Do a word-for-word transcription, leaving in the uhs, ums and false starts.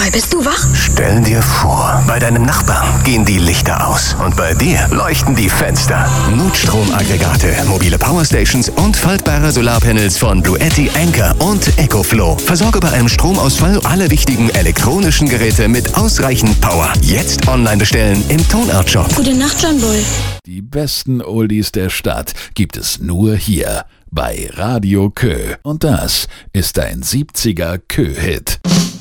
Boy, bist du wach? Stell dir vor, bei deinem Nachbarn gehen die Lichter aus und bei dir leuchten die Fenster. Notstromaggregate, mobile Powerstations und faltbare Solarpanels von Bluetti, Anker und EcoFlow. Versorge bei einem Stromausfall alle wichtigen elektronischen Geräte mit ausreichend Power. Jetzt online bestellen im Tonart Shop. Gute Nacht, John Boy. Die besten Oldies der Stadt gibt es nur hier bei Radio Kö. Und das ist ein siebziger Kö-Hit.